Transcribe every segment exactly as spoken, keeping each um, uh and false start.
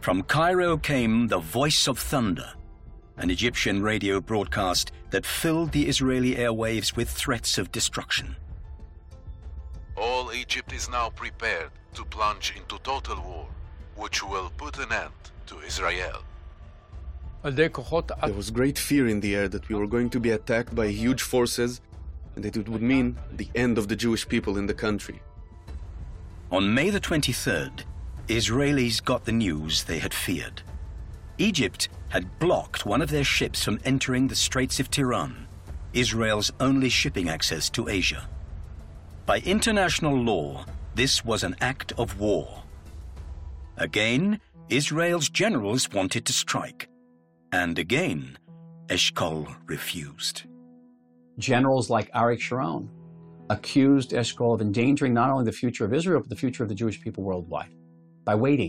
From Cairo came the Voice of Thunder, an Egyptian radio broadcast that filled the Israeli airwaves with threats of destruction. All Egypt is now prepared to plunge into total war, which will put an end to Israel. There was great fear in the air that we were going to be attacked by huge forces and that it would mean the end of the Jewish people in the country. On May the twenty-third, Israelis got the news they had feared. Egypt had blocked one of their ships from entering the Straits of Tiran, Israel's only shipping access to Asia. By international law, this was an act of war. Again, Israel's generals wanted to strike. And again, Eshkol refused. Generals like Arik Sharon accused Eshkol of endangering not only the future of Israel, but the future of the Jewish people worldwide by waiting.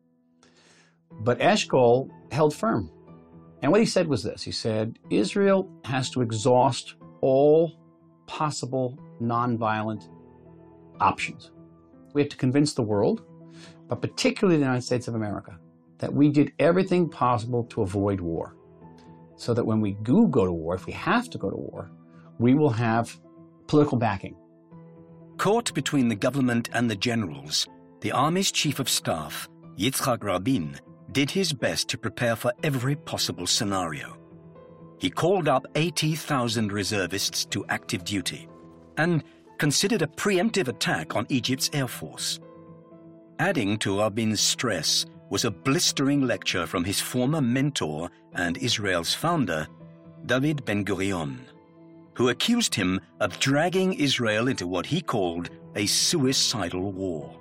But Eshkol held firm. And what he said was this. He said, Israel has to exhaust all possible nonviolent options. We have to convince the world, but particularly the United States of America, that we did everything possible to avoid war, so that when we do go to war, if we have to go to war, we will have political backing. Caught between the government and the generals, the Army's Chief of Staff, Yitzhak Rabin, did his best to prepare for every possible scenario. He called up eighty thousand reservists to active duty and considered a preemptive attack on Egypt's Air Force. Adding to Rabin's stress was a blistering lecture from his former mentor and Israel's founder, David Ben-Gurion, who accused him of dragging Israel into what he called a suicidal war.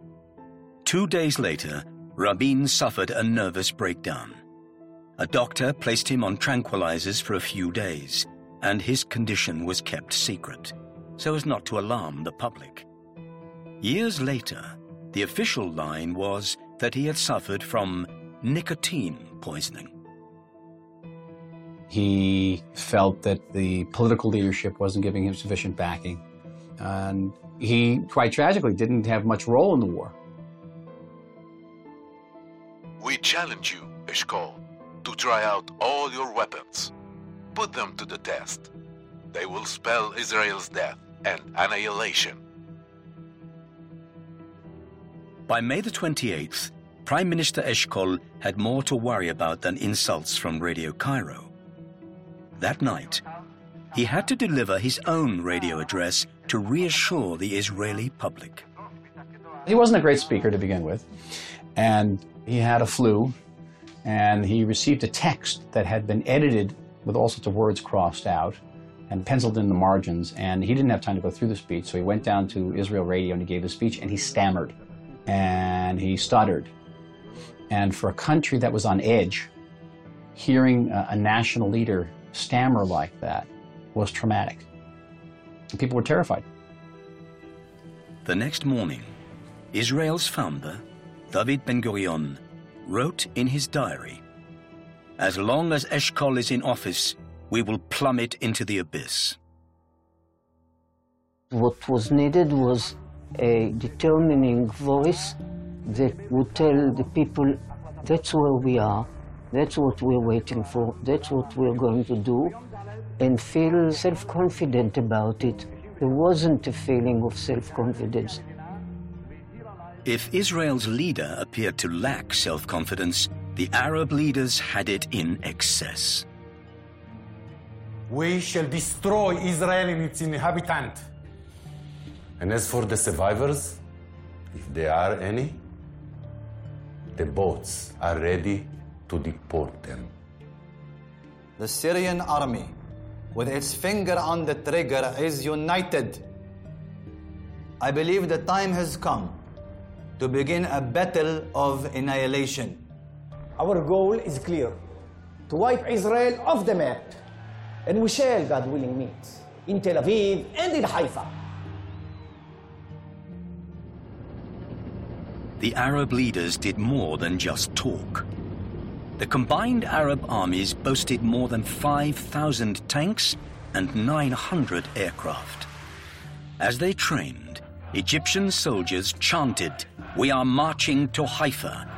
Two days later, Rabin suffered a nervous breakdown. A doctor placed him on tranquilizers for a few days, and his condition was kept secret, so as not to alarm the public. Years later, the official line was that he had suffered from nicotine poisoning. He felt that the political leadership wasn't giving him sufficient backing, and he, quite tragically, didn't have much role in the war. We challenge you, Eshkol, to try out all your weapons. Put them to the test. They will spell Israel's death and annihilation. By May the twenty-eighth, Prime Minister Eshkol had more to worry about than insults from Radio Cairo. That night, he had to deliver his own radio address to reassure the Israeli public. He wasn't a great speaker to begin with, and he had a flu, and he received a text that had been edited with all sorts of words crossed out and penciled in the margins, and he didn't have time to go through the speech, so he went down to Israel Radio and he gave his speech, and he stammered, and he stuttered. And for a country that was on edge, hearing a, a national leader stammer like that was traumatic. And people were terrified. The next morning, Israel's founder, David Ben-Gurion, wrote in his diary, "As long as Eshkol is in office, we will plummet into the abyss." What was needed was a determining voice that would tell the people, that's where we are, that's what we're waiting for, that's what we're going to do, and feel self-confident about it. There wasn't a feeling of self-confidence. If Israel's leader appeared to lack self-confidence, the Arab leaders had it in excess. We shall destroy Israel and its inhabitants. And as for the survivors, if there are any, the boats are ready to deport them. The Syrian army, with its finger on the trigger, is united. I believe the time has come to begin a battle of annihilation. Our goal is clear, to wipe Israel off the map. And we shall, God willing, meet in Tel Aviv and in Haifa. The Arab leaders did more than just talk. The combined Arab armies boasted more than five thousand tanks and nine hundred aircraft. As they trained, Egyptian soldiers chanted, "We are marching to Haifa,"